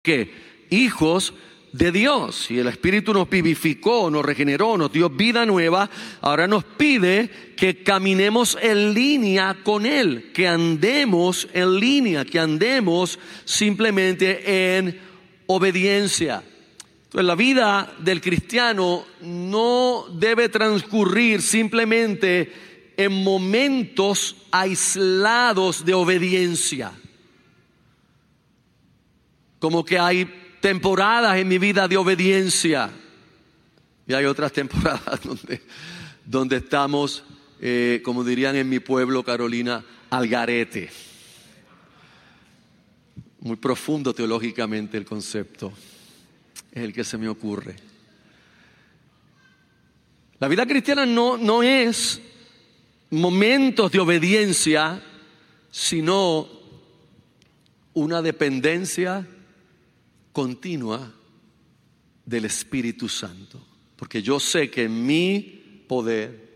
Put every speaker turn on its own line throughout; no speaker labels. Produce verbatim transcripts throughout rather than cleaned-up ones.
¿Qué? Hijos de Dios. Y el Espíritu nos vivificó, nos regeneró, nos dio vida nueva. Ahora nos pide que caminemos en línea con Él, que andemos en línea, que andemos simplemente en obediencia. Entonces, la vida del cristiano no debe transcurrir simplemente en momentos aislados de obediencia. Como que hay temporadas en mi vida de obediencia y hay otras temporadas donde, donde estamos, eh, como dirían en mi pueblo, Carolina, al garete. Muy profundo teológicamente el concepto, es el que se me ocurre. La vida cristiana no, no es momentos de obediencia, sino una dependencia continua del Espíritu Santo, porque yo sé que en mi poder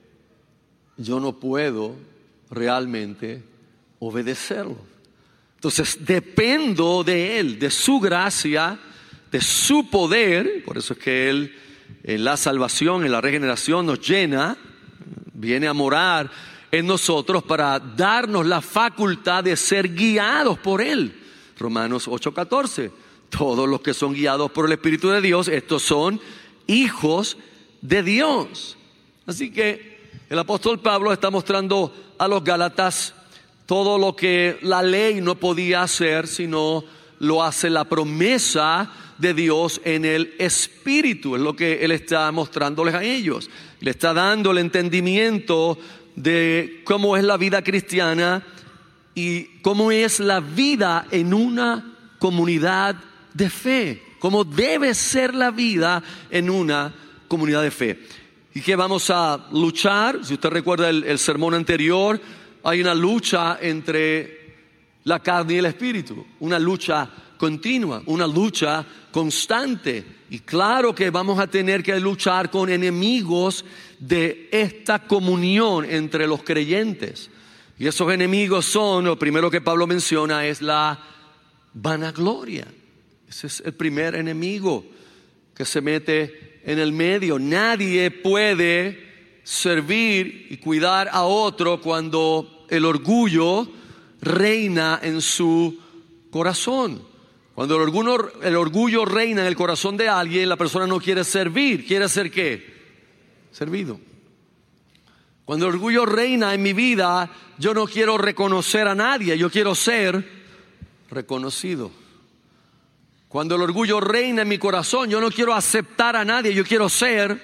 yo no puedo realmente obedecerlo. Entonces dependo de Él, de su gracia, de su poder. Por eso es que Él en la salvación, en la regeneración nos llena, viene a morar en nosotros para darnos la facultad de ser guiados por Él. Romanos ocho catorce. Todos los que son guiados por el Espíritu de Dios, estos son hijos de Dios. Así que el apóstol Pablo está mostrando a los Gálatas todo lo que la ley no podía hacer, sino lo hace la promesa de Dios en el Espíritu. Es lo que él está mostrándoles a ellos. Le está dando el entendimiento de cómo es la vida cristiana y cómo es la vida en una comunidad de fe, cómo debe ser la vida en una comunidad de fe. Y que vamos a luchar. Si usted recuerda el, el sermón anterior, hay una lucha entre la carne y el espíritu, una lucha continua, una lucha constante. Y claro que vamos a tener que luchar con enemigos de esta comunión entre los creyentes. Y esos enemigos son, lo primero que Pablo menciona es la vanagloria. Ese es el primer enemigo que se mete en el medio. Nadie puede servir y cuidar a otro cuando el orgullo reina en su corazón. Cuando el orgullo, el orgullo reina en el corazón de alguien, la persona no quiere servir. ¿Quiere ser qué? Servido. Cuando el orgullo reina en mi vida, yo no quiero reconocer a nadie, yo quiero ser reconocido. Cuando el orgullo reina en mi corazón, yo no quiero aceptar a nadie, yo quiero ser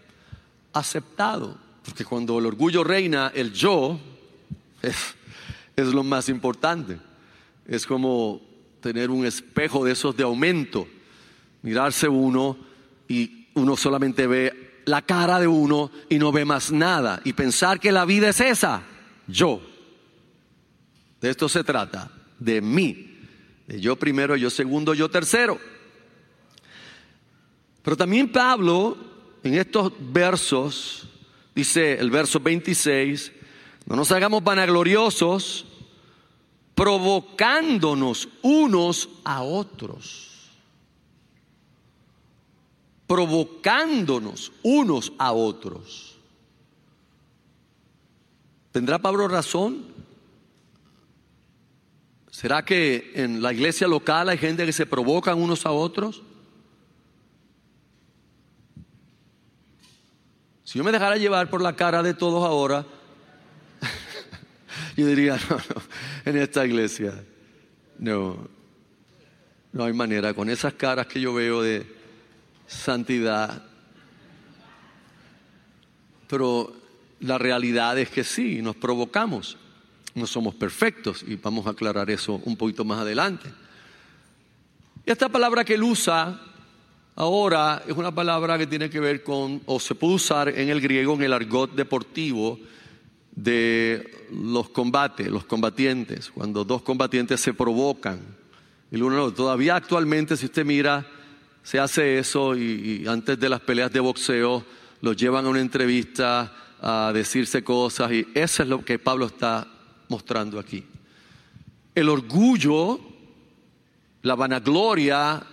aceptado. Porque cuando el orgullo reina, el yo es, es lo más importante. Es como tener un espejo de esos de aumento, mirarse uno y uno solamente ve la cara de uno y no ve más nada, y pensar que la vida es esa, yo. De esto se trata, de mí. Yo primero, yo segundo, yo tercero. Pero también Pablo, en estos versos, dice el verso veintiséis, no nos hagamos vanagloriosos, provocándonos unos a otros. Provocándonos unos a otros. ¿Tendrá Pablo razón? ¿Será que en la iglesia local hay gente que se provocan unos a otros? Si yo me dejara llevar por la cara de todos ahora, yo diría, no, no, en esta iglesia, no, no hay manera. Con esas caras que yo veo de santidad. Pero la realidad es que sí, nos provocamos. No somos perfectos y vamos a aclarar eso un poquito más adelante. Y esta palabra que él usa ahora es una palabra que tiene que ver con, o se puede usar en el griego, en el argot deportivo de los combates, los combatientes, cuando dos combatientes se provocan. El uno no, todavía actualmente, si usted mira, se hace eso y, y antes de las peleas de boxeo los llevan a una entrevista a decirse cosas, y eso es lo que Pablo está mostrando aquí. El orgullo, la vanagloria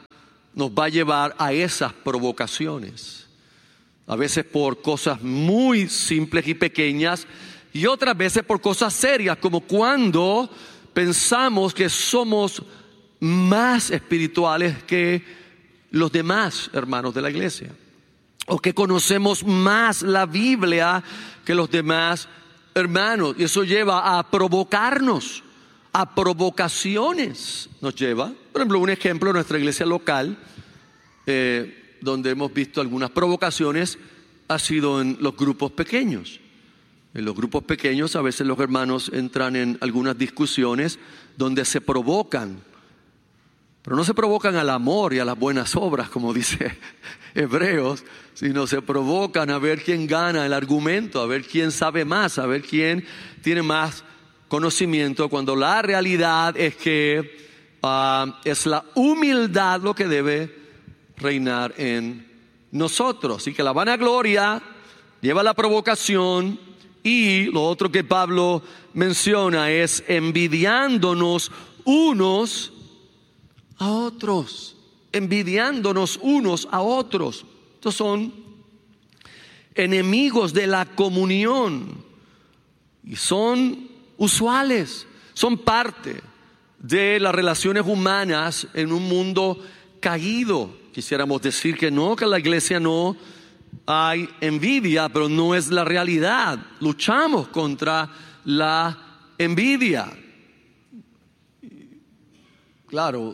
nos va a llevar a esas provocaciones. A veces por cosas muy simples y pequeñas, y otras veces por cosas serias, como cuando pensamos que somos más espirituales que los demás hermanos de la iglesia, o que conocemos más la Biblia que los demás hermanos. Y eso lleva a provocarnos, a provocaciones nos lleva. Por ejemplo, un ejemplo, nuestra iglesia local, eh, donde hemos visto algunas provocaciones, ha sido en los grupos pequeños. En los grupos pequeños a veces los hermanos entran en algunas discusiones donde se provocan, pero no se provocan al amor y a las buenas obras, como dice Hebreos, sino se provocan a ver quién gana el argumento, a ver quién sabe más, a ver quién tiene más conocimiento, cuando la realidad es que uh, es la humildad lo que debe reinar en nosotros. Y que la vanagloria lleva a la provocación, y lo otro que Pablo menciona es envidiándonos unos a otros, envidiándonos unos a otros. Estos son enemigos de la comunión y son usuales, son parte de las relaciones humanas en un mundo caído. Quisiéramos decir que no, que en la iglesia no hay envidia, pero no es la realidad. Luchamos contra la envidia. Claro,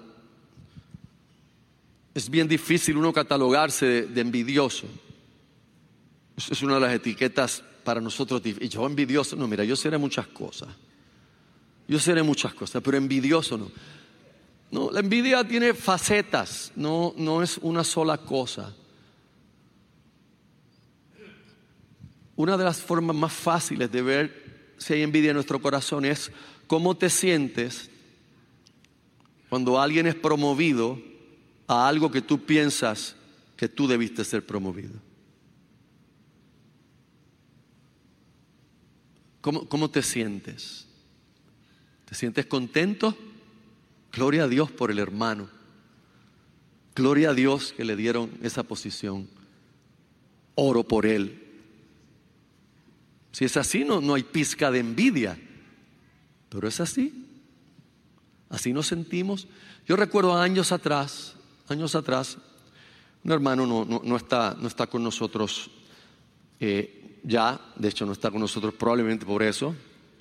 es bien difícil uno catalogarse de, de envidioso. Es una de las etiquetas para nosotros. Y yo envidioso, no, mira, yo seré muchas cosas. Yo seré muchas cosas, pero envidioso no. No, la envidia tiene facetas, no, no es una sola cosa. Una de las formas más fáciles de ver si hay envidia en nuestro corazón es cómo te sientes cuando alguien es promovido a algo que tú piensas que tú debiste ser promovido. ¿Cómo, cómo te sientes? ¿Te sientes contento? Gloria a Dios por el hermano. Gloria a Dios que le dieron esa posición. Oro por él. Si es así, no, no hay pizca de envidia. Pero es así. Así nos sentimos. Yo recuerdo años atrás, años atrás, un hermano no, no, no, está, no está con nosotros eh, ya. De hecho, no está con nosotros probablemente por eso.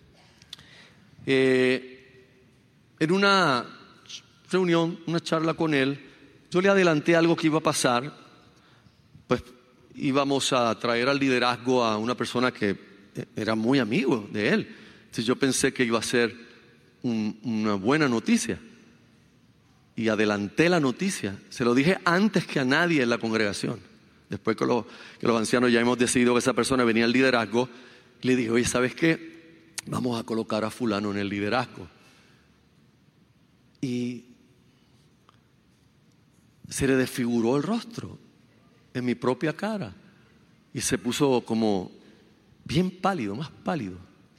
Eh, en una reunión, una charla con él, yo le adelanté algo que iba a pasar. Pues íbamos a traer al liderazgo a una persona que era muy amigo de él. Entonces yo pensé que iba a ser un, una buena noticia. Y adelanté la noticia. Se lo dije antes que a nadie en la congregación. Después que, lo, que los ancianos ya hemos decidido que esa persona venía al liderazgo, le dije, oye, ¿sabes qué? Vamos a colocar a fulano en el liderazgo. Y se le desfiguró el rostro en mi propia cara. Y se puso como bien pálido, más pálido.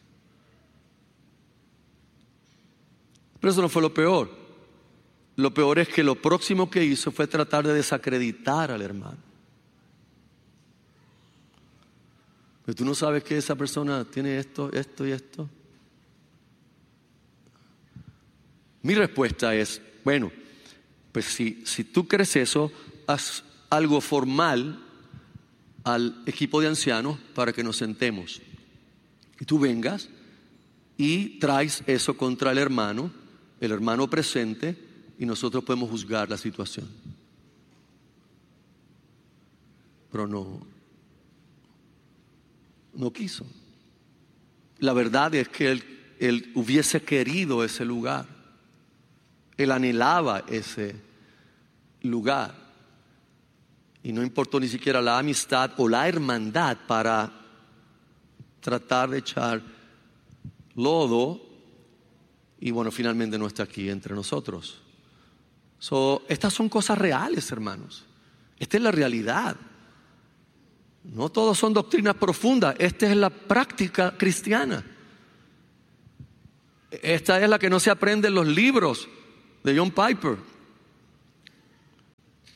Pero eso no fue lo peor. Lo peor es que lo próximo que hizo fue tratar de desacreditar al hermano. Pero tú no sabes que esa persona tiene esto, esto y esto. Mi respuesta es, bueno, pues si, si tú crees eso, haz algo formal al equipo de ancianos para que nos sentemos. Y tú vengas y traes eso contra el hermano, el hermano presente, y nosotros podemos juzgar la situación. Pero no, no quiso. La verdad es que él, él hubiese querido ese lugar. Él anhelaba ese lugar. Y no importó ni siquiera la amistad o la hermandad para tratar de echar lodo. Y bueno, finalmente no está aquí entre nosotros. So, estas son cosas reales, hermanos. Esta es la realidad. No todos son doctrinas profundas. Esta es la práctica cristiana. Esta es la que no se aprende en los libros de John Piper.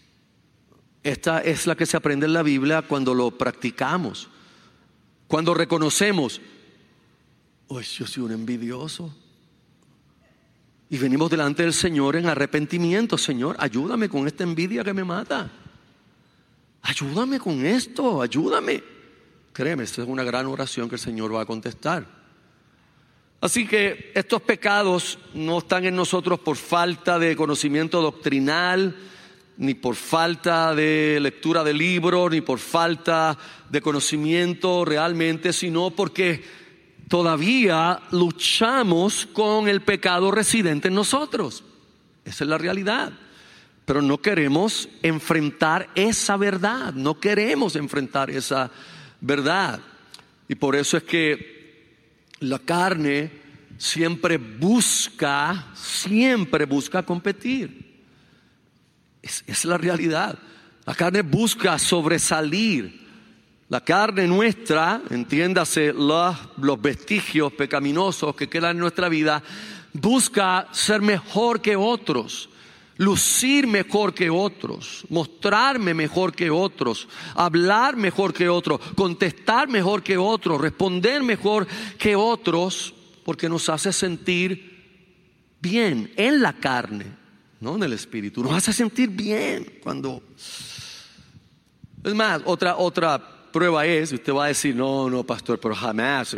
Esta es la que se aprende en la Biblia cuando lo practicamos. Cuando reconocemos, oh, yo soy un envidioso. Y venimos delante del Señor en arrepentimiento. Señor, ayúdame con esta envidia que me mata. Ayúdame con esto, ayúdame. Créeme, esta es una gran oración que el Señor va a contestar. Así que estos pecados no están en nosotros por falta de conocimiento doctrinal, ni por falta de lectura de libros, ni por falta de conocimiento realmente, sino porque todavía luchamos con el pecado residente en nosotros. Esa es la realidad. Pero no queremos enfrentar esa verdad, no queremos enfrentar esa verdad. Y por eso es que la carne siempre busca, siempre busca competir. Es, es la realidad. La carne busca sobresalir. La carne nuestra, entiéndase, los, los vestigios pecaminosos que quedan en nuestra vida, busca ser mejor que otros, lucir mejor que otros, mostrarme mejor que otros, hablar mejor que otros, contestar mejor que otros, responder mejor que otros, porque nos hace sentir bien en la carne, no en el espíritu. Nos hace sentir bien cuando... Es más, otra, otra prueba es, usted va a decir, no, no, pastor, pero jamás.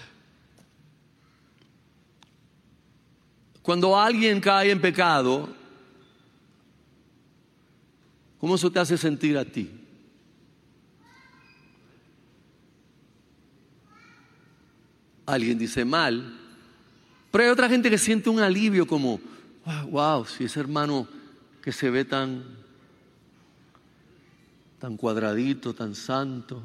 Cuando alguien cae en pecado, ¿cómo eso te hace sentir a ti? Alguien dice mal, pero hay otra gente que siente un alivio como, wow, wow, si ese hermano que se ve tan, tan cuadradito, tan santo,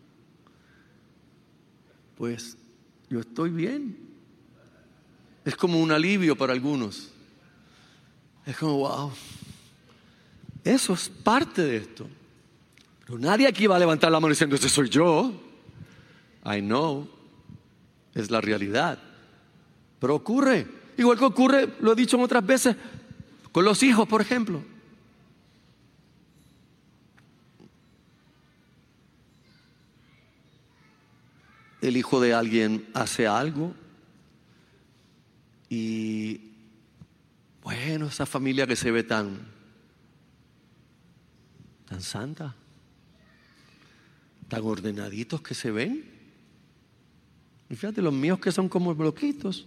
pues yo estoy bien. Es como un alivio para algunos. Es como, wow. Eso es parte de esto. Pero nadie aquí va a levantar la mano diciendo, ese soy yo. I know. Es la realidad. Pero ocurre. Igual que ocurre, lo he dicho en otras veces, con los hijos, por ejemplo. El hijo de alguien hace algo y bueno, esa familia que se ve tan tan santa, tan ordenaditos que se ven. Y fíjate, los míos que son como bloquitos.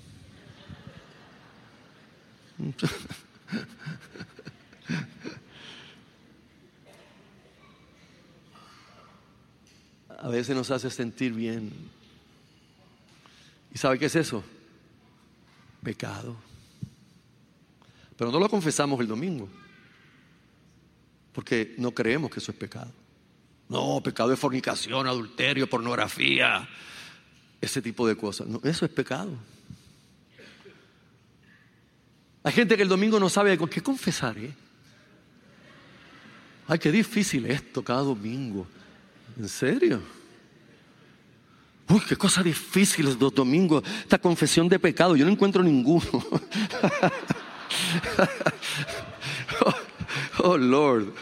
A veces nos hace sentir bien. ¿Y sabe qué es eso? Pecado. Pero no lo confesamos el domingo, porque no creemos que eso es pecado. No, pecado es fornicación, adulterio, pornografía, ese tipo de cosas. No, eso es pecado. Hay gente que el domingo no sabe con qué confesar, ¿eh? Ay, qué difícil esto cada domingo. ¿En serio? Uy, qué cosa difícil los dos domingos. Esta confesión de pecado, yo no encuentro ninguno. oh, oh, Lord.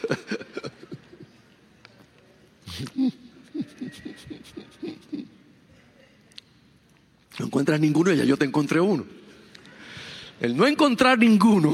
No encuentras ninguno y ya yo te encontré uno. El no encontrar ninguno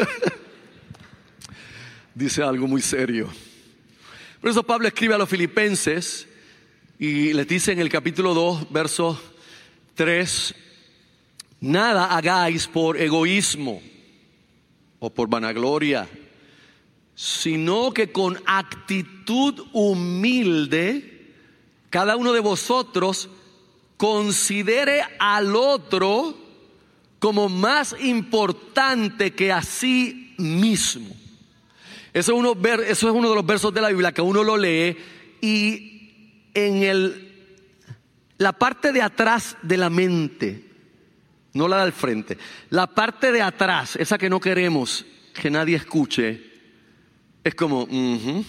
dice algo muy serio. Por eso Pablo escribe a los filipenses y les dice en el capítulo dos, verso tres, nada hagáis por egoísmo o por vanagloria, sino que con actitud humilde cada uno de vosotros considere al otro como más importante que a sí mismo. Eso es, uno, eso es uno de los versos de la Biblia que uno lo lee y en el, la parte de atrás de la mente, no la del frente, la parte de atrás, esa que no queremos que nadie escuche, es como, uh-huh,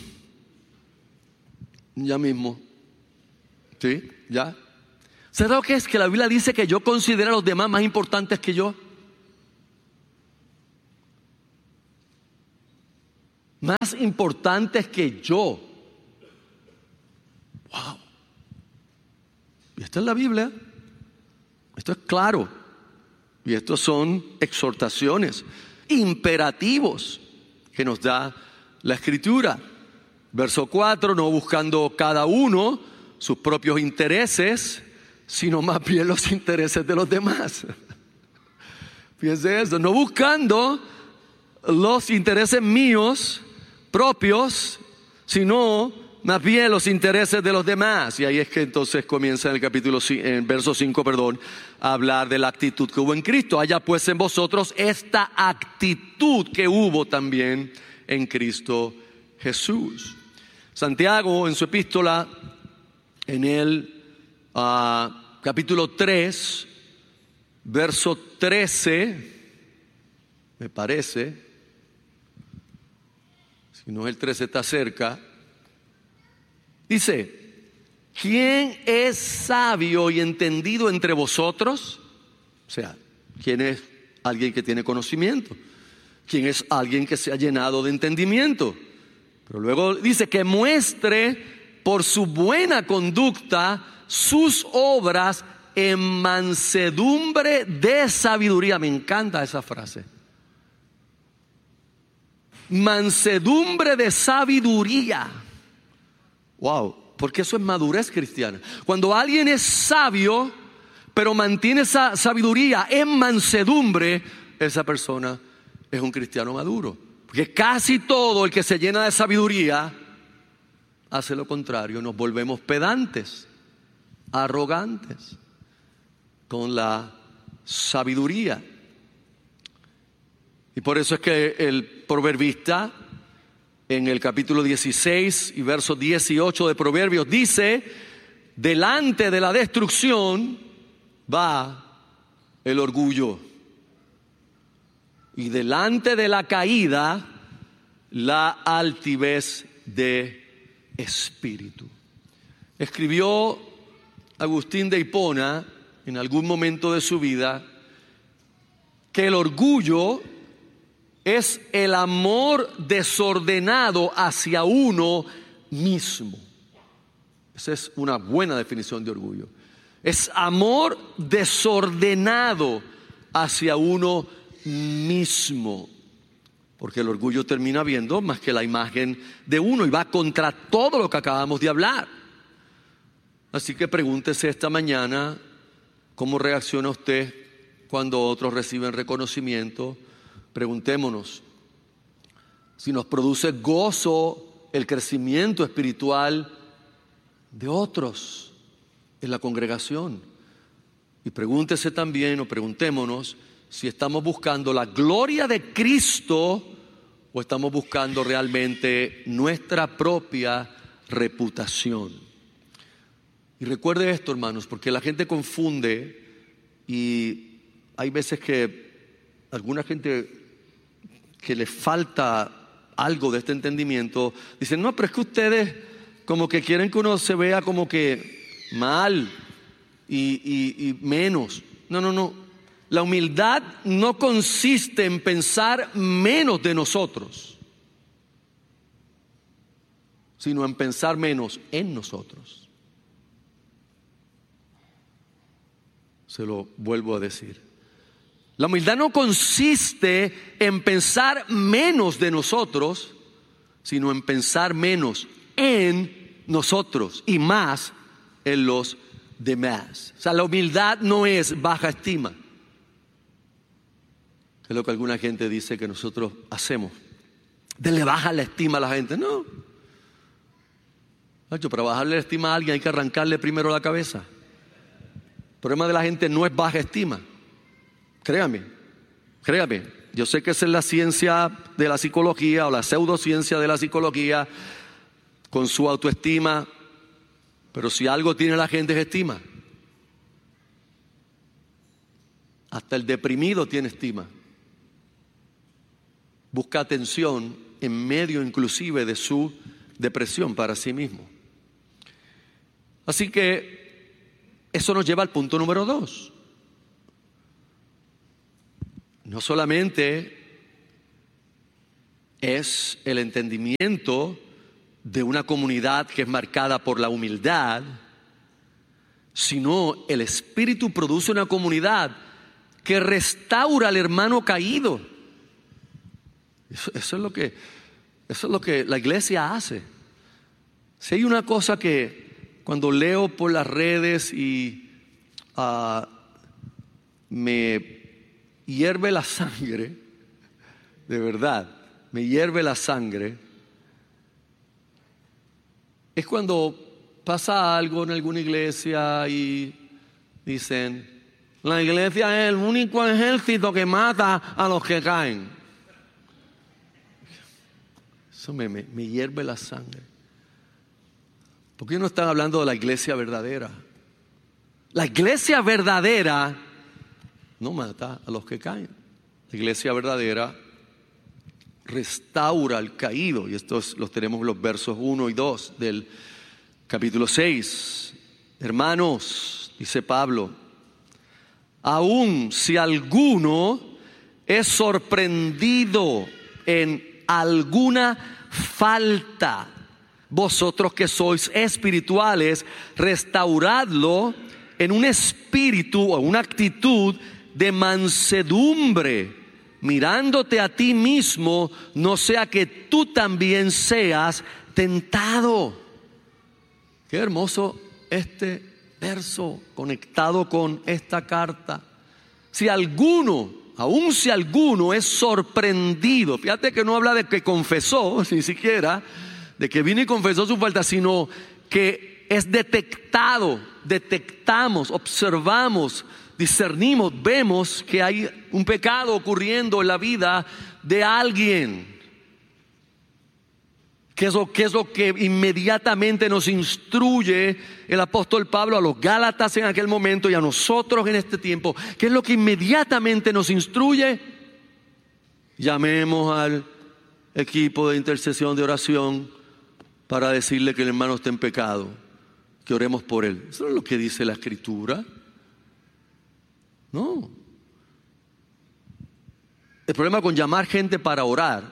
ya mismo, ¿sí? ¿Ya? ¿Sabes lo que es? Que la Biblia dice que yo considero a los demás más importantes que yo. más importantes que yo. Wow. Y esta es la Biblia. Esto es claro. Y estos son exhortaciones, imperativos que nos da la Escritura. Verso cuatro, no buscando cada uno sus propios intereses, sino más bien los intereses de los demás. Fíjense eso, no buscando los intereses míos propios, sino más bien los intereses de los demás. Y ahí es que entonces comienza en el capítulo, en verso cinco, perdón, a hablar de la actitud que hubo en Cristo. Haya pues en vosotros esta actitud que hubo también en Cristo Jesús. Santiago en su epístola, en el uh, capítulo tres, verso trece, me parece, si no el trece está cerca, dice: ¿quién es sabio y entendido entre vosotros? O sea, ¿quién es alguien que tiene conocimiento? ¿Quién es alguien que se ha llenado de entendimiento? Pero luego dice que muestre por su buena conducta sus obras en mansedumbre de sabiduría. Me encanta esa frase. Mansedumbre de sabiduría. Wow, porque eso es madurez cristiana. Cuando alguien es sabio, pero mantiene esa sabiduría en mansedumbre, esa persona es un cristiano maduro. Porque casi todo el que se llena de sabiduría hace lo contrario. Nos volvemos pedantes, arrogantes con la sabiduría. Y por eso es que el proverbista en el capítulo dieciséis y verso dieciocho de Proverbios dice: delante de la destrucción va el orgullo, y delante de la caída la altivez de espíritu. Escribió Agustín de Hipona en algún momento de su vida que el orgullo es el amor desordenado hacia uno mismo. Esa es una buena definición de orgullo. Es amor desordenado hacia uno mismo. Porque el orgullo termina viendo más que la imagen de uno y va contra todo lo que acabamos de hablar. Así que pregúntese esta mañana: ¿cómo reacciona usted cuando otros reciben reconocimiento? Preguntémonos si nos produce gozo el crecimiento espiritual de otros en la congregación. Y pregúntese también, o preguntémonos, si estamos buscando la gloria de Cristo o estamos buscando realmente nuestra propia reputación. Y recuerde esto, hermanos, porque la gente confunde, y hay veces que alguna gente que le falta algo de este entendimiento dicen: no, pero es que ustedes como que quieren que uno se vea como que mal y, y, y menos. No, no, no. La humildad no consiste en pensar menos de nosotros, sino en pensar menos en nosotros. Se lo vuelvo a decir. La humildad no consiste en pensar menos de nosotros, sino en pensar menos en nosotros y más en los demás. O sea, la humildad no es baja estima. Es lo que alguna gente dice que nosotros hacemos. De le baja la estima a la gente. No. Para bajarle la estima a alguien hay que arrancarle primero la cabeza. El problema de la gente no es baja estima. Créame, créame. Yo sé que esa es la ciencia de la psicología o la pseudociencia de la psicología con su autoestima. Pero si algo tiene la gente es estima. Hasta el deprimido tiene estima. Busca atención en medio inclusive de su depresión para sí mismo. Así que eso nos lleva al punto número dos. No solamente es el entendimiento de una comunidad que es marcada por la humildad, sino el Espíritu produce una comunidad que restaura al hermano caído. Eso, eso es lo que, eso es lo que la iglesia hace. Si hay una cosa que cuando leo por las redes y uh, me hierve la sangre, de verdad, me hierve la sangre, es cuando pasa algo en alguna iglesia y dicen: la iglesia es el único ejército que mata a los que caen. Eso me, me, me hierve la sangre. ¿Por qué no están hablando de la iglesia verdadera? La iglesia verdadera no mata a los que caen. La iglesia verdadera restaura al caído. Y estos los tenemos en los versos uno y dos del capítulo seis. Hermanos, dice Pablo, aun si alguno es sorprendido en alguna falta, vosotros que sois espirituales, restauradlo en un espíritu o una actitud de mansedumbre, mirándote a ti mismo, no sea que tú también seas tentado. Qué hermoso este verso conectado con esta carta. Si alguno, aun si alguno es sorprendido, fíjate que no habla de que confesó, ni siquiera de que vino y confesó su falta, sino que es detectado, detectamos, observamos, discernimos, vemos que hay un pecado ocurriendo en la vida de alguien. ¿Qué es lo, qué es lo que inmediatamente nos instruye el apóstol Pablo a los Gálatas en aquel momento y a nosotros en este tiempo? ¿Qué es lo que inmediatamente nos instruye? Llamemos al equipo de intercesión, de oración, para decirle que el hermano está en pecado, que oremos por él. Eso no es lo que dice la Escritura. No. El problema con llamar gente para orar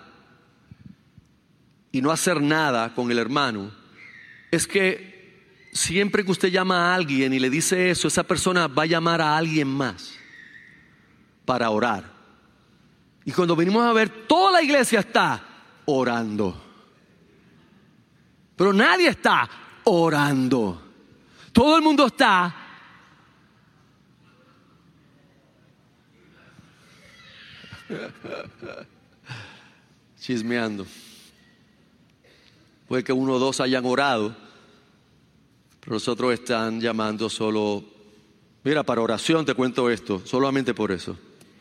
y no hacer nada con el hermano es que siempre que usted llama a alguien y le dice eso, esa persona va a llamar a alguien más para orar. Y cuando venimos a ver, toda la iglesia está orando, pero nadie está orando. Todo el mundo está chismeando. Puede que uno o dos hayan orado, pero los otros están llamando solo. Mira, para oración te cuento esto, solamente por eso.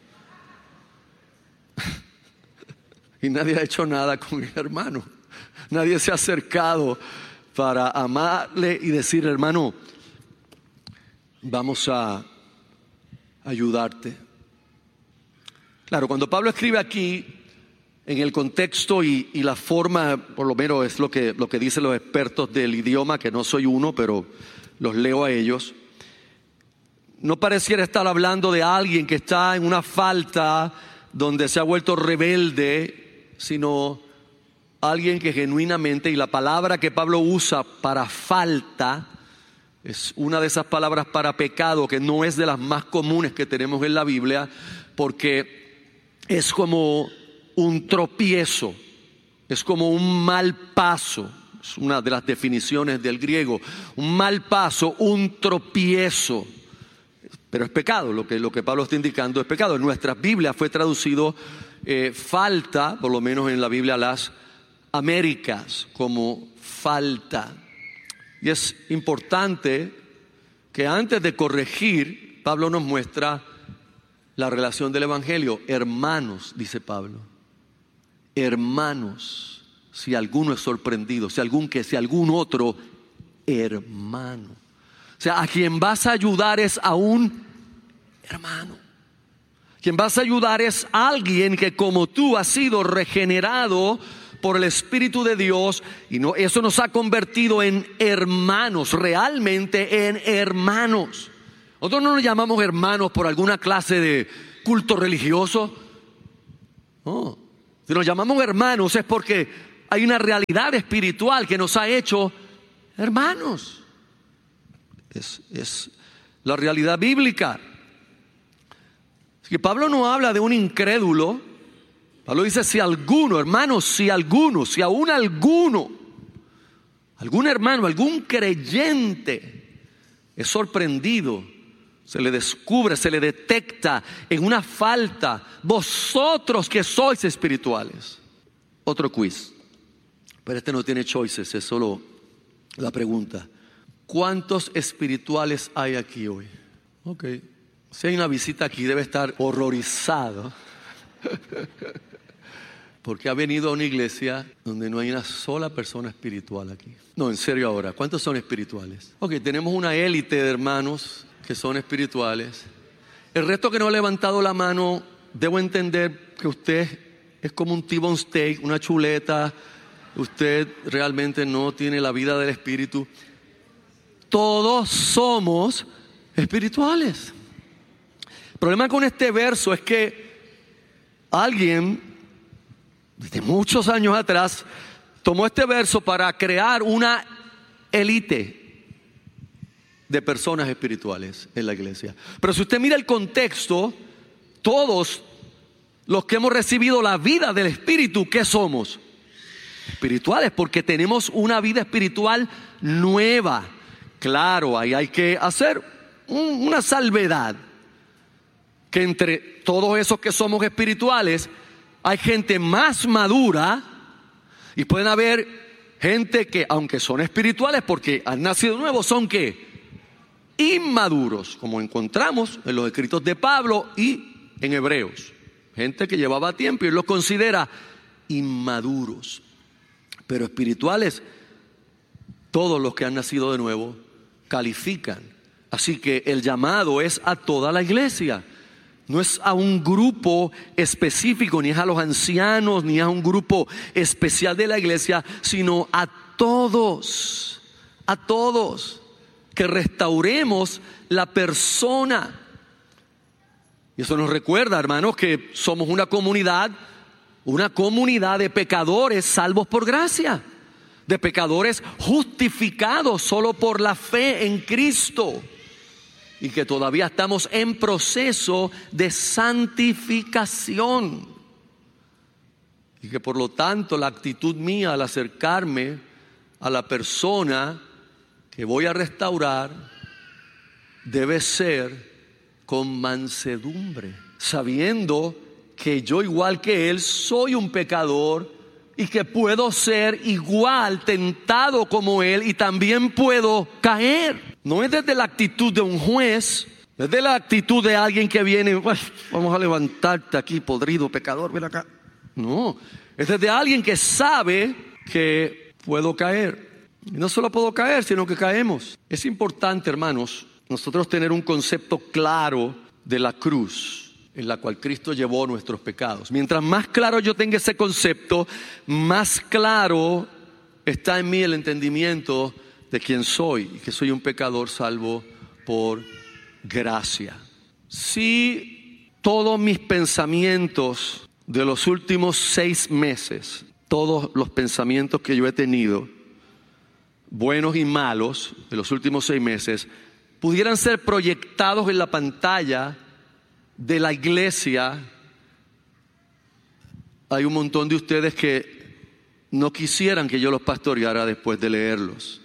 Y nadie ha hecho nada con el hermano. Nadie se ha acercado para amarle y decirle: hermano, vamos a ayudarte. Claro, cuando Pablo escribe aquí, en el contexto y, y la forma, por lo menos es lo que, lo que dicen los expertos del idioma, que no soy uno, pero los leo a ellos, no pareciera estar hablando de alguien que está en una falta donde se ha vuelto rebelde, sino alguien que genuinamente, y la palabra que Pablo usa para falta es una de esas palabras para pecado, que no es de las más comunes que tenemos en la Biblia, porque es como un tropiezo, es como un mal paso. Es una de las definiciones del griego. Un mal paso, un tropiezo. Pero es pecado, lo que, lo que Pablo está indicando es pecado. En nuestras Biblias fue traducido eh, falta, por lo menos en la Biblia Las Américas, como falta. Y es importante que antes de corregir, Pablo nos muestra la relación del Evangelio. Hermanos, dice Pablo, hermanos, si alguno es sorprendido, si algún que, si algún otro hermano. O sea, a quien vas a ayudar es a un hermano. Quien vas a ayudar es alguien que como tú ha sido regenerado por el Espíritu de Dios, y no, eso nos ha convertido en hermanos, realmente en hermanos. Nosotros no nos llamamos hermanos por alguna clase de culto religioso. No, Si nos llamamos hermanos es porque hay una realidad espiritual que nos ha hecho hermanos. Es, es la realidad bíblica. Así que Pablo no habla de un incrédulo. Pablo dice si alguno, hermanos, si alguno, si aún alguno, algún hermano, algún creyente es sorprendido, se le descubre, se le detecta en una falta, vosotros que sois espirituales. Otro quiz, pero este no tiene choices, es solo la pregunta. ¿Cuántos espirituales hay aquí hoy? Ok, si hay una visita aquí debe estar horrorizado porque ha venido a una iglesia donde no hay una sola persona espiritual aquí. No, en serio ahora, ¿cuántos son espirituales? Ok, tenemos una élite de hermanos que son espirituales. El resto que no ha levantado la mano, debo entender que usted es como un T-bone steak, una chuleta. Usted realmente no tiene la vida del espíritu. Todos somos espirituales. El problema con este verso es que alguien, desde muchos años atrás, tomó este verso para crear una élite de personas espirituales en la iglesia. Pero si usted mira el contexto, todos los que hemos recibido la vida del Espíritu, ¿qué somos? Espirituales, porque tenemos una vida espiritual nueva. Claro, ahí hay que hacer un, una salvedad, que entre todos esos que somos espirituales hay gente más madura y pueden haber gente que, aunque son espirituales porque han nacido nuevos, son ¿qué? Inmaduros, como encontramos en los escritos de Pablo y en Hebreos. Gente que llevaba tiempo y él los considera inmaduros. Pero espirituales, todos los que han nacido de nuevo califican. Así que el llamado es a toda la iglesia. No es a un grupo específico, ni es a los ancianos, ni a un grupo especial de la iglesia, sino a todos, a todos. Que restauremos la persona. Y eso nos recuerda, hermanos, que somos una comunidad, una comunidad de pecadores salvos por gracia, de pecadores justificados solo por la fe en Cristo, y que todavía estamos en proceso de santificación, y que por lo tanto la actitud mía al acercarme a la persona que voy a restaurar debe ser con mansedumbre, sabiendo que yo, igual que él, soy un pecador y que puedo ser igual tentado como él y también puedo caer. No es desde la actitud de un juez, no es de la actitud de alguien que viene, vamos a levantarte aquí, podrido pecador, ven acá. No, es desde alguien que sabe que puedo caer. Y no solo puedo caer, sino que caemos. Es importante, hermanos, nosotros tener un concepto claro de la cruz en la cual Cristo llevó nuestros pecados. Mientras más claro yo tenga ese concepto, más claro está en mí el entendimiento de quién soy, y que soy un pecador salvo por gracia. Si todos mis pensamientos de los últimos seis meses, todos los pensamientos que yo he tenido, buenos y malos, de los últimos seis meses, pudieran ser proyectados en la pantalla de la iglesia, hay un montón de ustedes que no quisieran que yo los pastoreara después de leerlos.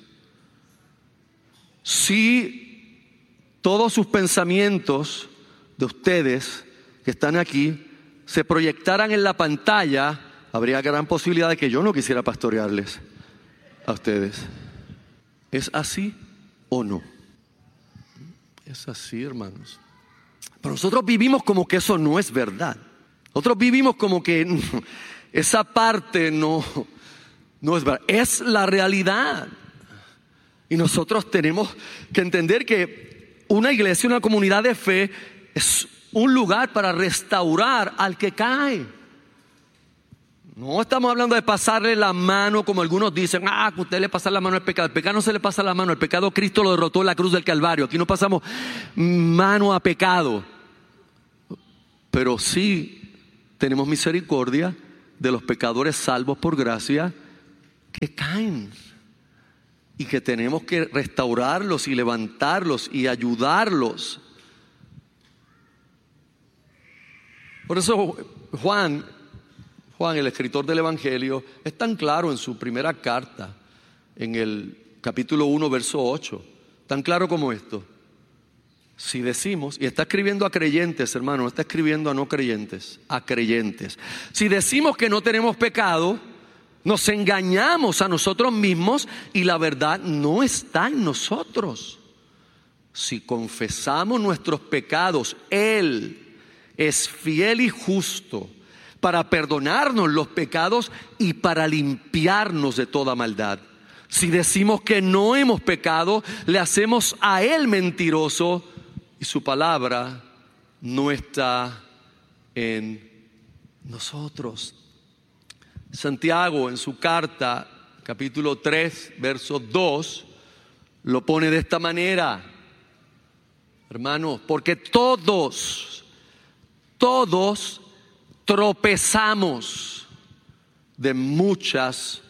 Si todos sus pensamientos de ustedes que están aquí se proyectaran en la pantalla, habría gran posibilidad de que yo no quisiera pastorearles a ustedes. ¿Es así o no? Es así, hermanos. Pero nosotros vivimos como que eso no es verdad. Nosotros vivimos como que esa parte no, no es verdad. Es la realidad. Y nosotros tenemos que entender que una iglesia, una comunidad de fe, es un lugar para restaurar al que cae. No estamos hablando de pasarle la mano, como algunos dicen, ah, que usted le pasa la mano al pecado. El pecado no se le pasa la mano, el pecado Cristo lo derrotó en la cruz del Calvario. Aquí no pasamos mano a pecado. Pero sí tenemos misericordia de los pecadores salvos por gracia que caen y que tenemos que restaurarlos y levantarlos y ayudarlos. Por eso Juan, Juan, el escritor del Evangelio, es tan claro en su primera carta, en el capítulo uno, verso ocho, tan claro como esto. Si decimos, y está escribiendo a creyentes, hermano, no está escribiendo a no creyentes, a creyentes. Si decimos que no tenemos pecado, nos engañamos a nosotros mismos y la verdad no está en nosotros. Si confesamos nuestros pecados, Él es fiel y justo para perdonarnos los pecados y para limpiarnos de toda maldad. Si decimos que no hemos pecado, le hacemos a Él mentiroso y su palabra no está en nosotros. Santiago en su carta, capítulo tres, verso dos, lo pone de esta manera, hermanos, porque todos, todos tropezamos de muchas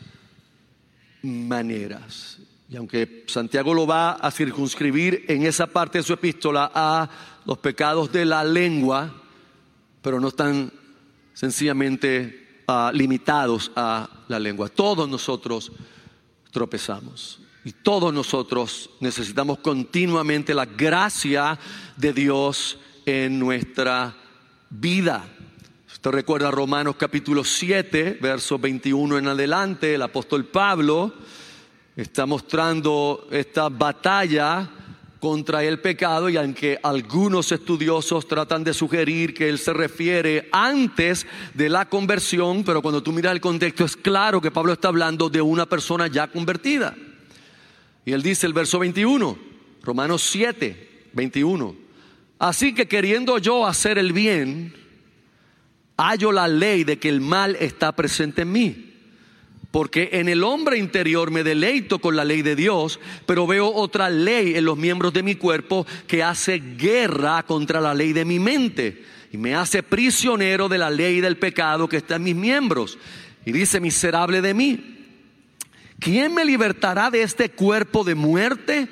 maneras. Y aunque Santiago lo va a circunscribir en esa parte de su epístola a los pecados de la lengua, pero no están sencillamente uh, limitados a la lengua. Todos nosotros tropezamos y todos nosotros necesitamos continuamente la gracia de Dios en nuestra vida. Usted recuerda Romanos capítulo siete, versos veintiuno en adelante, el apóstol Pablo está mostrando esta batalla contra el pecado, y aunque algunos estudiosos tratan de sugerir que él se refiere antes de la conversión, pero cuando tú miras el contexto es claro que Pablo está hablando de una persona ya convertida. Y él dice el verso veintiuno, Romanos siete, veintiuno, así que queriendo yo hacer el bien, hallo la ley de que el mal está presente en mí. Porque en el hombre interior me deleito con la ley de Dios, pero veo otra ley en los miembros de mi cuerpo que hace guerra contra la ley de mi mente y me hace prisionero de la ley del pecado que está en mis miembros. Y dice, miserable de mí, ¿quién me libertará de este cuerpo de muerte?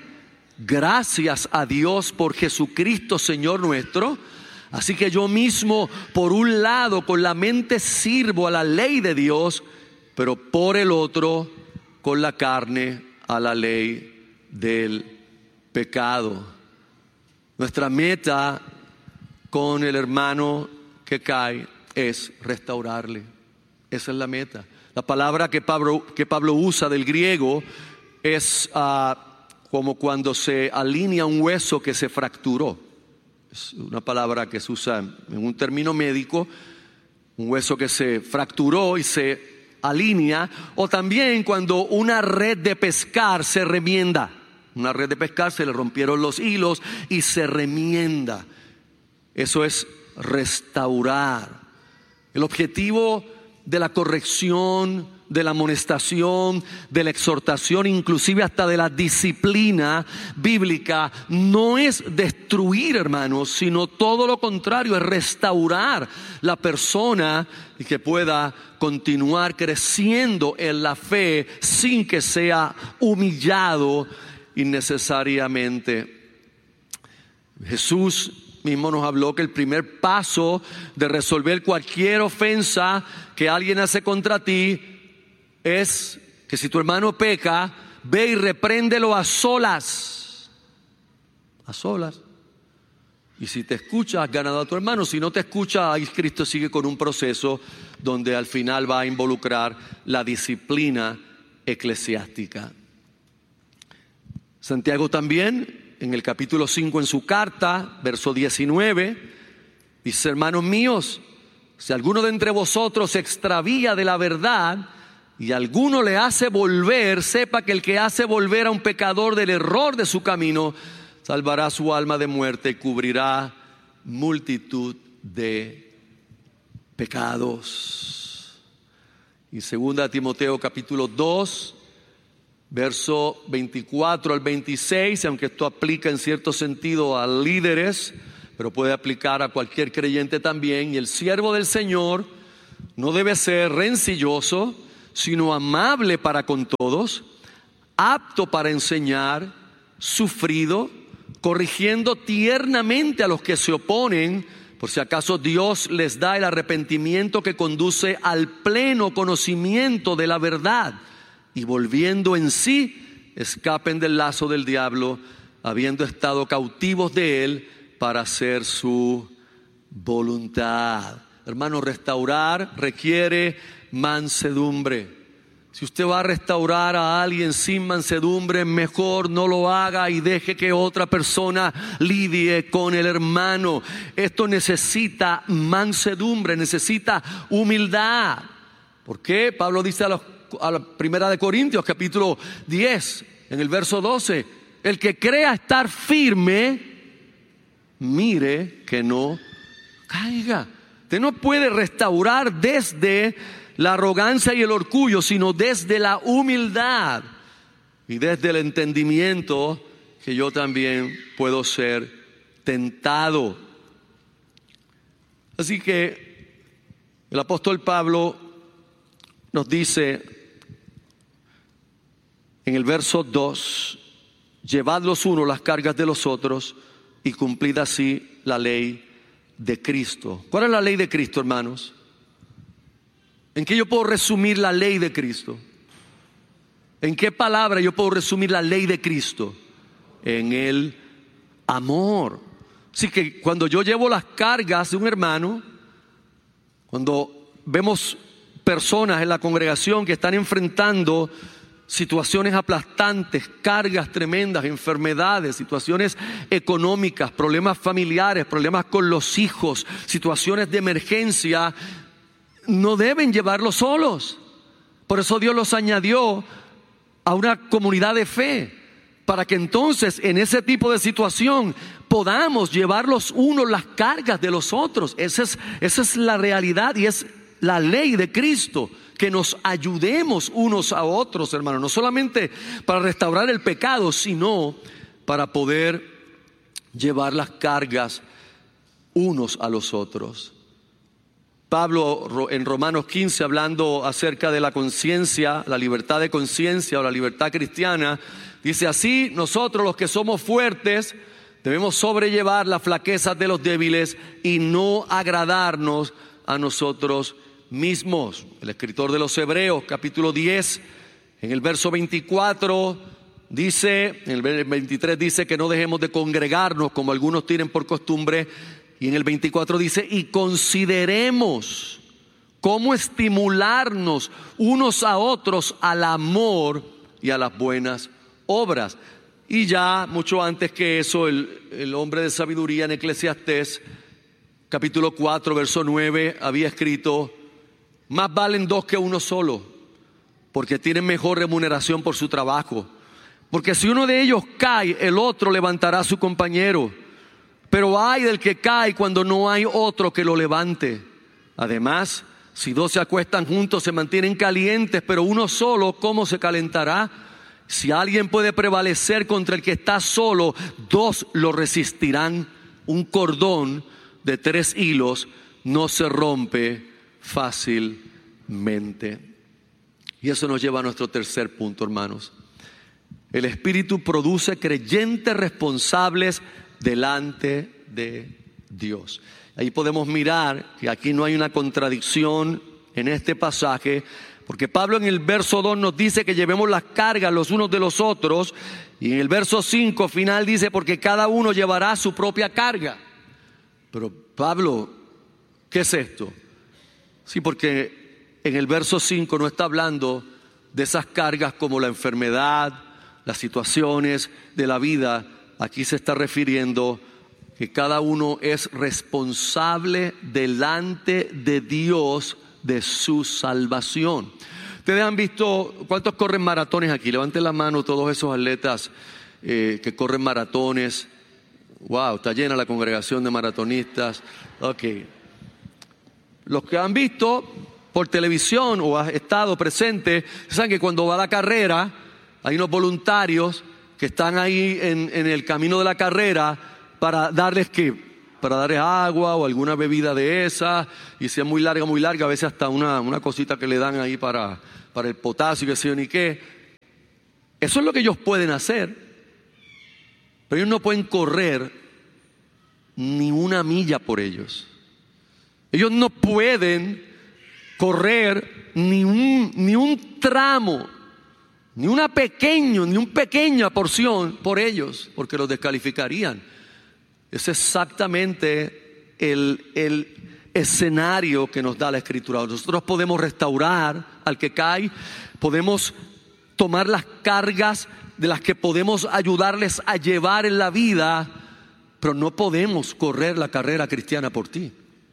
Gracias a Dios por Jesucristo Señor nuestro. Así que yo mismo, por un lado, con la mente sirvo a la ley de Dios, pero por el otro, con la carne, a la ley del pecado. Nuestra meta con el hermano que cae es restaurarle. Esa es la meta. La palabra que Pablo, que Pablo usa del griego es uh, como cuando se alinea un hueso que se fracturó. Es una palabra que se usa en un término médico, un hueso que se fracturó y se alinea, o también cuando una red de pescar se remienda. Una red de pescar se le rompieron los hilos y se remienda. Eso es restaurar. El objetivo de la corrección, de la amonestación, de la exhortación, inclusive hasta de la disciplina bíblica, no es destruir, hermanos, sino todo lo contrario, es restaurar la persona y que pueda continuar creciendo en la fe sin que sea humillado innecesariamente. Jesús mismo nos habló que el primer paso de resolver cualquier ofensa que alguien hace contra ti es que si tu hermano peca, ve y repréndelo a solas. A solas. Y si te escucha, has ganado a tu hermano. Si no te escucha, ahí Cristo sigue con un proceso donde al final va a involucrar la disciplina eclesiástica. Santiago también, en el capítulo cinco en su carta, verso diecinueve, dice, hermanos míos, si alguno de entre vosotros se extravía de la verdad y alguno le hace volver, sepa que el que hace volver a un pecador del error de su camino, salvará su alma de muerte y cubrirá multitud de pecados. Y segunda Timoteo capítulo dos, verso veinticuatro al veintiséis, aunque esto aplica en cierto sentido a líderes, pero puede aplicar a cualquier creyente también. Y el siervo del Señor No debe ser rencilloso, sino amable para con todos, apto para enseñar, sufrido, corrigiendo tiernamente a los que se oponen, por si acaso Dios les da el arrepentimiento que conduce al pleno conocimiento de la verdad, y volviendo en sí, escapen del lazo del diablo, habiendo estado cautivos de él para hacer su voluntad. Hermano, restaurar requiere mansedumbre. Si usted va a restaurar a alguien sin mansedumbre, mejor no lo haga y deje que otra persona lidie con el hermano. Esto necesita mansedumbre, necesita humildad. ¿Por qué? Pablo dice a, los, a la primera de Corintios, capítulo diez, en el verso doce, el que crea estar firme, mire que no caiga. Usted no puede restaurar desde la arrogancia y el orgullo, sino desde la humildad y desde el entendimiento que yo también puedo ser tentado. Así que el apóstol Pablo nos dice en el verso dos, llevad los unos las cargas de los otros y cumplid así la ley de Cristo. ¿Cuál es la ley de Cristo, hermanos? ¿En qué yo puedo resumir la ley de Cristo? ¿En qué palabra yo puedo resumir la ley de Cristo? En el amor. Así que cuando yo llevo las cargas de un hermano, cuando vemos personas en la congregación que están enfrentando situaciones aplastantes, cargas tremendas, enfermedades, situaciones económicas, problemas familiares, problemas con los hijos, situaciones de emergencia, no deben llevarlos solos. Por eso Dios los añadió a una comunidad de fe, para que entonces en ese tipo de situación podamos llevar los unos las cargas de los otros. Esa es, esa es la realidad y es la ley de Cristo, que nos ayudemos unos a otros, hermanos, no solamente para restaurar el pecado, sino para poder llevar las cargas unos a los otros. Pablo en Romanos quince, hablando acerca de la conciencia, la libertad de conciencia o la libertad cristiana, dice así: nosotros los que somos fuertes debemos sobrellevar las flaquezas de los débiles y no agradarnos a nosotros mismos. El escritor de los Hebreos, capítulo diez, en el verso veinticuatro dice, en el veintitrés dice que no dejemos de congregarnos como algunos tienen por costumbre, y en el veinticuatro dice, y consideremos cómo estimularnos unos a otros al amor y a las buenas obras. Y ya mucho antes que eso, el, el hombre de sabiduría en Eclesiastés, capítulo cuatro, verso nueve, había escrito: más valen dos que uno solo, porque tienen mejor remuneración por su trabajo. Porque si uno de ellos cae, el otro levantará a su compañero. Pero ay del que cae cuando no hay otro que lo levante. Además, si dos se acuestan juntos, se mantienen calientes, pero uno solo, ¿cómo se calentará? Si alguien puede prevalecer contra el que está solo, dos lo resistirán. Un cordón de tres hilos no se rompe fácilmente. Y eso nos lleva a nuestro tercer punto, hermanos. El Espíritu produce creyentes responsables delante de Dios. Ahí podemos mirar que aquí no hay una contradicción en este pasaje, porque Pablo en el verso dos nos dice que llevemos las cargas los unos de los otros, y en el verso cinco final dice: porque cada uno llevará su propia carga. Pero Pablo, ¿qué es esto? Sí, porque en el verso cinco no está hablando de esas cargas como la enfermedad, las situaciones de la vida. Aquí se está refiriendo que cada uno es responsable delante de Dios de su salvación. Ustedes han visto, ¿cuántos corren maratones aquí? Levanten la mano todos esos atletas eh, que corren maratones. Wow, está llena la congregación de maratonistas. Ok. Los que han visto por televisión o han estado presentes, saben que cuando va la carrera, hay unos voluntarios que están ahí en, en el camino de la carrera para darles que para dar agua o alguna bebida de esa, y si es muy larga, muy larga, a veces hasta una, una cosita que le dan ahí para, para el potasio, que sé yo ni qué. Eso es lo que ellos pueden hacer, pero ellos no pueden correr ni una milla por ellos. Ellos no pueden correr ni un, ni un tramo, ni una pequeño, ni una pequeña porción por ellos, porque los descalificarían. Es exactamente el, el escenario que nos da la Escritura. Nosotros podemos restaurar al que cae, podemos tomar las cargas de las que podemos ayudarles a llevar en la vida, pero no podemos correr la carrera cristiana por ti.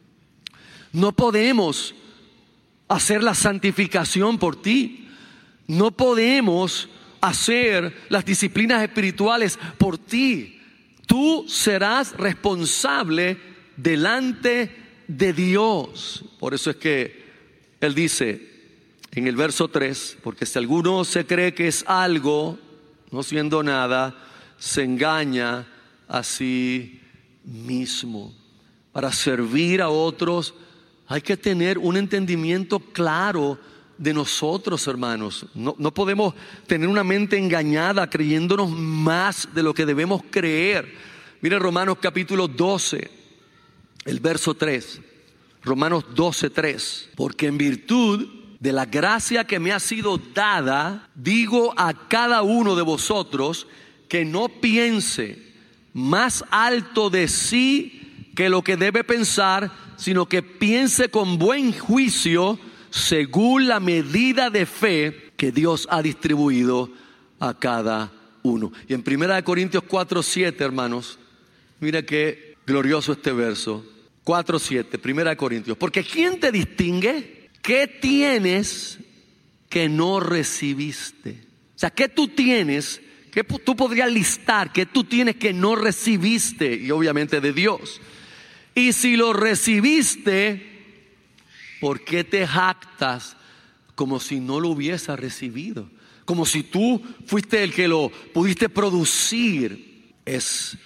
No podemos hacer la santificación por ti. No podemos hacer las disciplinas espirituales por ti. Tú serás responsable delante de Dios. Por eso es que Él dice en el verso tres, porque si alguno se cree que es algo, no siendo nada, se engaña a sí mismo. Para servir a otros hay que tener un entendimiento claro de nosotros, hermanos. No, no podemos tener una mente engañada creyéndonos más de lo que debemos creer. Mire Romanos capítulo doce, el verso tres. Romanos doce, tres. Porque en virtud de la gracia que me ha sido dada, digo a cada uno de vosotros que no piense más alto de sí que lo que debe pensar, sino que piense con buen juicio según la medida de fe que Dios ha distribuido a cada uno. Y en primera de Corintios cuatro, siete, hermanos, mira qué glorioso este verso. cuatro, siete, primera de Corintios. Porque ¿quién te distingue? ¿Qué tienes que no recibiste? O sea, ¿qué tú tienes? ¿Qué tú podrías listar? ¿Qué tú tienes que no recibiste? Y obviamente de Dios. Y si lo recibiste, ¿por qué te jactas como si no lo hubieses recibido? Como si tú fuiste el que lo pudiste producir. Es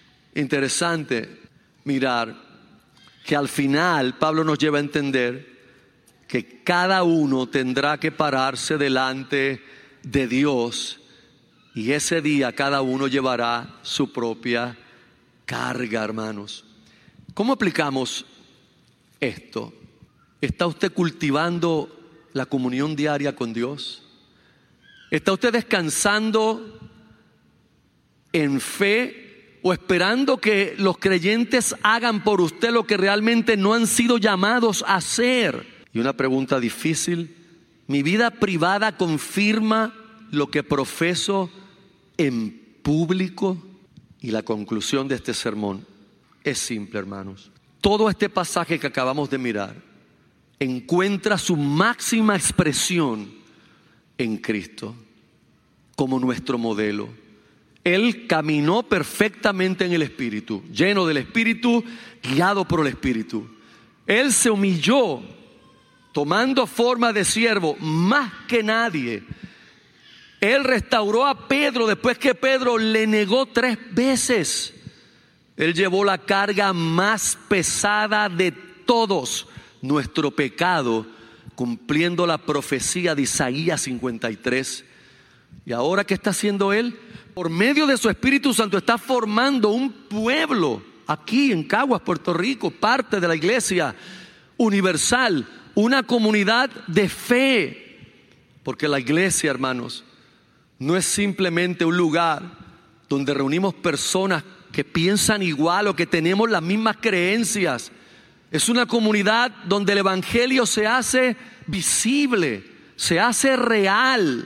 interesante mirar que al final Pablo nos lleva a entender que cada uno tendrá que pararse delante de Dios, y ese día cada uno llevará su propia carga, hermanos. ¿Cómo aplicamos esto? ¿Está usted cultivando la comunión diaria con Dios? ¿Está usted descansando en fe o esperando que los creyentes hagan por usted lo que realmente no han sido llamados a hacer? Y una pregunta difícil: ¿mi vida privada confirma lo que profeso en público? Y la conclusión de este sermón es simple, hermanos. Todo este pasaje que acabamos de mirar encuentra su máxima expresión en Cristo como nuestro modelo. Él caminó perfectamente en el Espíritu, lleno del Espíritu, guiado por el Espíritu. Él se humilló tomando forma de siervo más que nadie. Él restauró a Pedro después que Pedro le negó tres veces. Él llevó la carga más pesada de todos, nuestro pecado, cumpliendo la profecía de Isaías cincuenta y tres. ¿Y ahora qué está haciendo Él? Por medio de su Espíritu Santo está formando un pueblo aquí en Caguas, Puerto Rico, parte de la iglesia universal, una comunidad de fe. Porque la iglesia, hermanos, no es simplemente un lugar donde reunimos personas que piensan igual o que tenemos las mismas creencias. Es una comunidad donde el evangelio se hace visible, se hace real.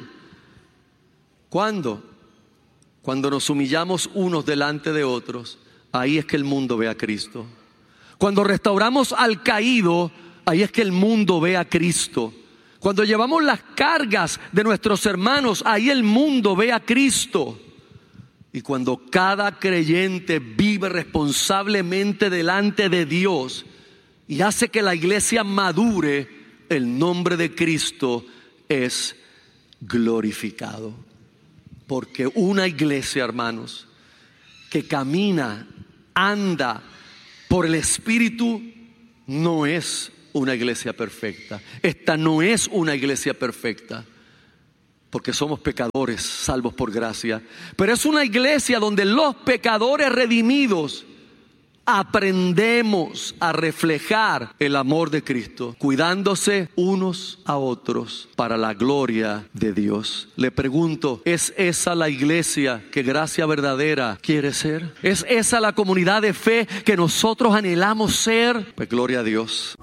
¿Cuándo? Cuando nos humillamos unos delante de otros, ahí es que el mundo ve a Cristo. Cuando restauramos al caído, ahí es que el mundo ve a Cristo. Cuando llevamos las cargas de nuestros hermanos, ahí el mundo ve a Cristo. Y cuando cada creyente vive responsablemente delante de Dios y hace que la iglesia madure, el nombre de Cristo es glorificado. Porque una iglesia, hermanos, que camina, anda, por el Espíritu, no es una iglesia perfecta. Esta no es una iglesia perfecta, porque somos pecadores salvos por gracia. Pero es una iglesia donde los pecadores redimidos aprendemos a reflejar el amor de Cristo, cuidándose unos a otros para la gloria de Dios. Le pregunto, ¿es esa la iglesia que Gracia Verdadera quiere ser? ¿Es esa la comunidad de fe que nosotros anhelamos ser? Pues gloria a Dios.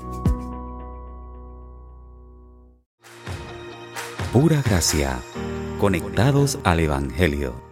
Pura Gracia, conectados al Evangelio.